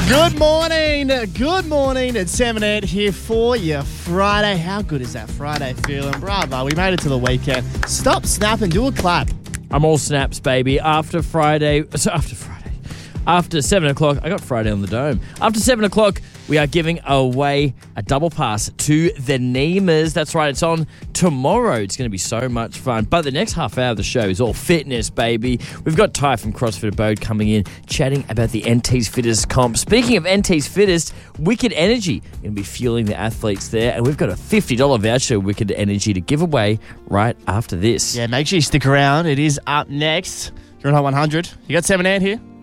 Good morning. Good morning. It's 7-8 here for you. Friday. How good is that Friday feeling? Bravo. We made it to the weekend. Stop, snap, and do a clap. I'm all snaps, baby. After 7 o'clock, I got Friday on the Dome. After 7 o'clock, we are giving away a double pass to the Neemers. That's right, it's on tomorrow. It's going to be so much fun. But the next half hour of the show is all fitness, baby. We've got Ty from CrossFit Abode coming in, chatting about the NT's Fittest comp. Speaking of NT's Fittest, Wicked Energy going to be fueling the athletes there. And we've got a $50 voucher, Wicked Energy, to give away right after this. Yeah, make sure you stick around. It is up next. You're on Hot 100. You got 7-8 here?